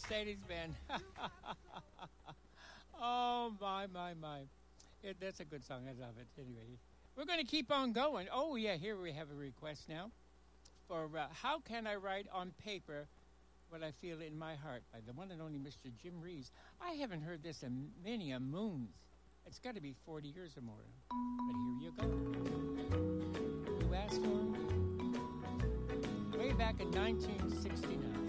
Mercedes Benz. Oh, my. That's a good song. I love it. Anyway, we're going to keep on going. Oh, yeah, here we have a request now for How Can I Write on Paper What I Feel in My Heart by the one and only Mr. Jim Reeves. I haven't heard this in many a moons. It's got to be 40 years or more. But here you go. You asked for it way back in 1969.